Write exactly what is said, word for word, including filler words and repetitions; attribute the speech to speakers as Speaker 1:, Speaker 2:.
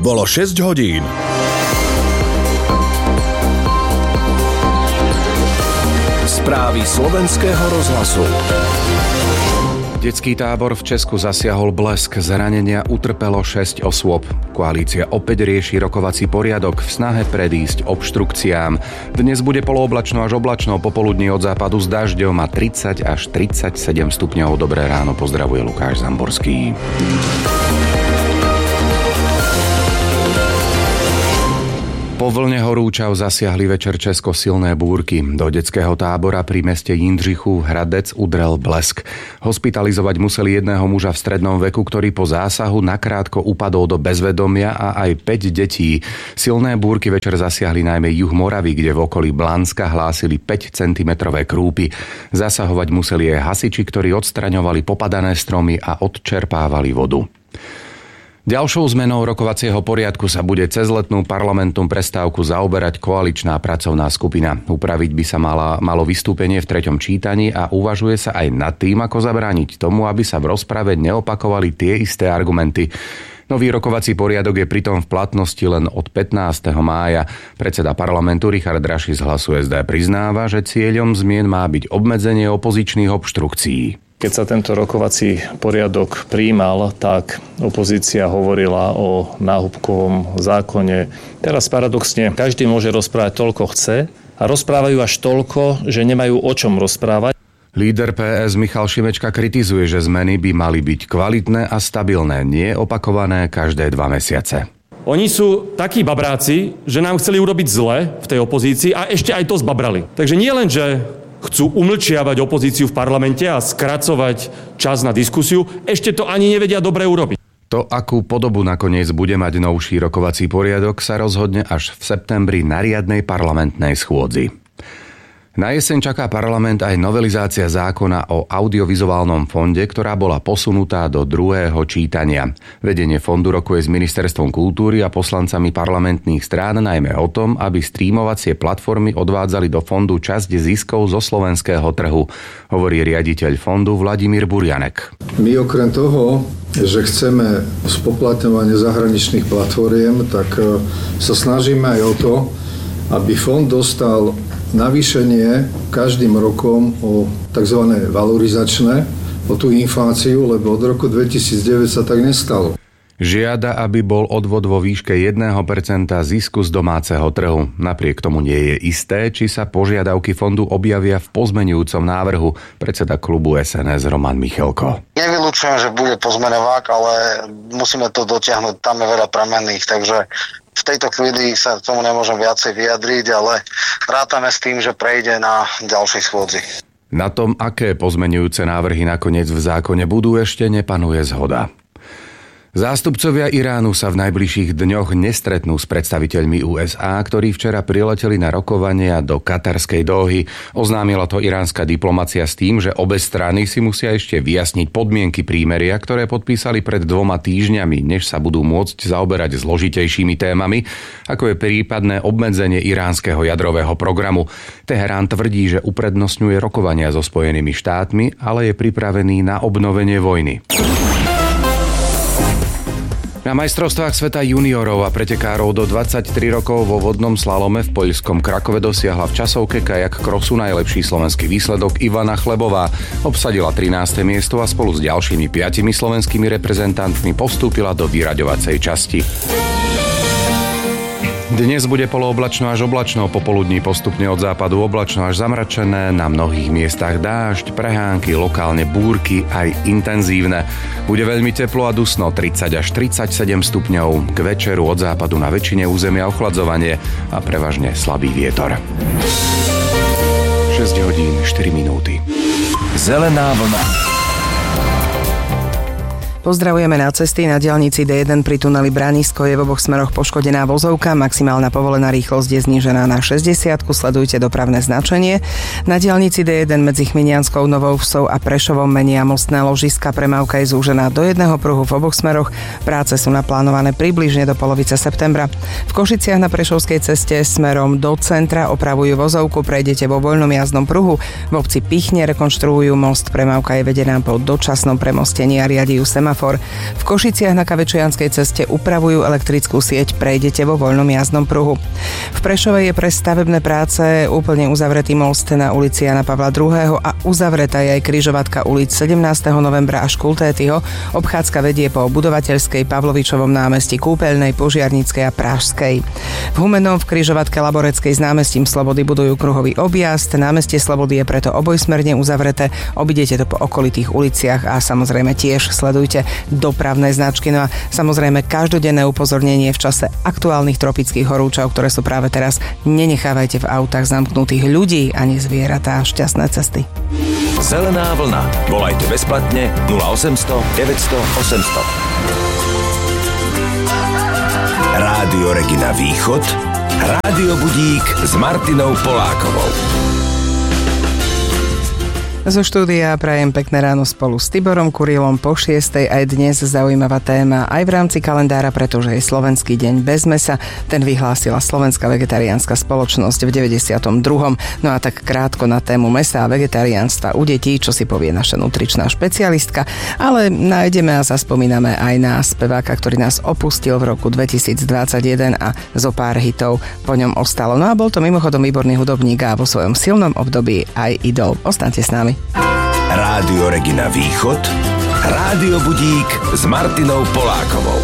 Speaker 1: Bolo šesť hodín. Správy slovenského rozhlasu.
Speaker 2: Detský tábor v Česku zasiahol blesk. Zranenia utrpelo šesť osôb. Koalícia opäť rieši rokovací poriadok v snahe predísť obštrukciám. Dnes bude polooblačno až oblačno, popoludní od západu s dažďom a tridsať až tridsaťsedem stupňov. Dobré ráno, pozdravuje Lukáš Zamborský. Po vlne horúčav zasiahli večer Česko silné búrky. Do detského tábora pri meste Jindřichu Hradec udrel blesk. Hospitalizovať museli jedného muža v strednom veku, ktorý po zásahu nakrátko upadol do bezvedomia, a aj päť detí. Silné búrky večer zasiahli najmä juh Moravy, kde v okolí Blanska hlásili päť centimetrové krúpy. Zasahovať museli aj hasiči, ktorí odstraňovali popadané stromy a odčerpávali vodu. Ďalšou zmenou rokovacieho poriadku sa bude cez letnú parlamentnú prestávku zaoberať koaličná pracovná skupina. Upraviť by sa mala, malo vystúpenie v treťom čítaní a uvažuje sa aj nad tým, ako zabrániť tomu, aby sa v rozprave neopakovali tie isté argumenty. Nový rokovací poriadok je pritom v platnosti len od pätnásteho mája. Predseda parlamentu Richard Raši z Hlasu es dé priznáva, že cieľom zmien má byť obmedzenie opozičných obštrukcií.
Speaker 3: Keď sa tento rokovací poriadok prijímal, tak opozícia hovorila o náhubkovom zákone. Teraz paradoxne každý môže rozprávať toľko chce a rozprávajú až toľko, že nemajú o čom rozprávať.
Speaker 2: Líder pé es Michal Šimečka kritizuje, že zmeny by mali byť kvalitné a stabilné, nie opakované každé dva mesiace.
Speaker 4: Oni sú takí babráci, že nám chceli urobiť zle v tej opozícii a ešte aj to zbabrali. Takže nie len, že chcú umlčiavať opozíciu v parlamente a skracovať čas na diskusiu, ešte to ani nevedia dobre urobiť.
Speaker 2: To, akú podobu nakoniec bude mať novší rokovací poriadok, sa rozhodne až v septembri na riadnej parlamentnej schôdzi. Na jeseň čaká parlament aj novelizácia zákona o audiovizuálnom fonde, ktorá bola posunutá do druhého čítania. Vedenie fondu rokuje s Ministerstvom kultúry a poslancami parlamentných strán najmä o tom, aby streamovacie platformy odvádzali do fondu časť ziskov zo slovenského trhu, hovorí riaditeľ fondu Vladimír Burianek.
Speaker 5: My okrem toho, že chceme spoplatňovanie zahraničných platformiem, tak sa snažíme aj o to, aby fond dostal navýšenie každým rokom o tzv. Valorizačné, o tú infláciu, lebo od roku dvetisícdeväť sa tak nestalo.
Speaker 2: Žiada, aby bol odvod vo výške jedno percento zisku z domáceho trhu. Napriek tomu nie je isté, či sa požiadavky fondu objavia v pozmeňujúcom návrhu. Predseda klubu es en es Roman Michelko.
Speaker 6: Nevylučujem, že bude pozmeňovák, ale musíme to dotiahnuť, tam je veľa premenných, takže v tejto chvíli sa k tomu nemôžem viacej vyjadriť, ale rátame s tým, že prejde na ďalšej schôdzi.
Speaker 2: Na tom, aké pozmeňujúce návrhy nakoniec v zákone budú, ešte nepanuje zhoda. Zástupcovia Iránu sa v najbližších dňoch nestretnú s predstaviteľmi ú es á, ktorí včera prileteli na rokovania do katarskej Dóhy. Oznámila to iránska diplomacia s tým, že obe strany si musia ešte vyjasniť podmienky prímeria, ktoré podpísali pred dvoma týždňami, než sa budú môcť zaoberať zložitejšími témami, ako je prípadné obmedzenie iránskeho jadrového programu. Teherán tvrdí, že uprednostňuje rokovania so Spojenými štátmi, ale je pripravený na obnovenie vojny. Na majstrovstvách sveta juniorov a pretekárov do dvadsaťtri rokov vo vodnom slalome v poľskom Krakove dosiahla v časovke kajak krosu najlepší slovenský výsledok Ivana Chlebová. Obsadila trináste miesto a spolu s ďalšími piatimi slovenskými reprezentantmi postúpila do vyraďovacej časti. Dnes bude polooblačno až oblačno, popoludní postupne od západu oblačno až zamračené, na mnohých miestach dážď, prehánky, lokálne búrky, aj intenzívne. Bude veľmi teplo a dusno, tridsať až tridsaťsedem stupňov, k večeru od západu na väčšine územia ochladzovanie a prevažne slabý vietor. šesť hodín štyri minúty.
Speaker 1: Zelená vlna.
Speaker 7: Pozdravujeme na cesty. Na diaľnici dé jeden pri tuneli Branisko je v oboch smeroch poškodená vozovka. Maximálna povolená rýchlosť je znížená na šesťdesiat. Sledujte dopravné značenie. Na diaľnici dé jeden medzi Chminianskou, Novou Vsou a Prešovom menia mostné ložiska. Premávka je zúžená do jedného pruhu v oboch smeroch. Práce sú naplánované približne do polovice septembra. V Košiciach na Prešovskej ceste smerom do centra opravujú vozovku. Prejdete vo voľnom jazdnom pruhu. V obci Pichne rekonštruujú most. Premávka je vedená po dočasnom premostení a riadiu semafor. semafor. V Košiciach na Kavečojanskej ceste upravujú elektrickú sieť, prejdete vo voľnom jazdnom pruhu. V Prešove je pre stavebné práce úplne uzavretý most na ulici Jana Pavla druhého. a uzavretá je aj križovatka ulic sedemnásteho novembra až Kultétyho. Obchádzka vedie po Budovateľskej, Pavlovičovom námestí, Kúpeľnej, Požiarnickej a Pražskej. V Humennom v križovatke Laboreckej s námestím Slobody budujú kruhový objazd. Námestie Slobody je preto obojsmerne uzavreté. Obidete to po okolitých uliciach a samozrejme tiež sledujte dopravné značky. No a samozrejme každodenné upozornenie v čase aktuálnych tropických horúčav, ktoré sú práve teraz. Nenechávajte v autách zamknutých ľudí ani zvieratá. Šťastné cesty.
Speaker 1: Zelená vlna. Volajte bezplatne nula osemsto deväťsto osemsto. Rádio Regina Východ. Rádio Budík s Martinou Polákovou.
Speaker 7: Zo štúdia prajem pekné ráno spolu s Tiborom Kurilom po šiestej. Aj dnes zaujímavá téma aj v rámci kalendára, pretože je Slovenský deň bez mesa. Ten vyhlásila Slovenská vegetariánska spoločnosť v deväťdesiatom druhom. No a tak krátko na tému mesa a vegetariánstva u detí, čo si povie naša nutričná špecialistka. Ale nájdeme a zaspomíname aj na speváka, ktorý nás opustil v roku dvetisícdvadsaťjeden a zo pár hitov po ňom ostalo. No a bol to mimochodom výborný hudobník a vo svojom silnom období aj idol. Ostaňte s nami.
Speaker 1: Rádio Regina Východ. Rádio Budík s Martinou Polákovou.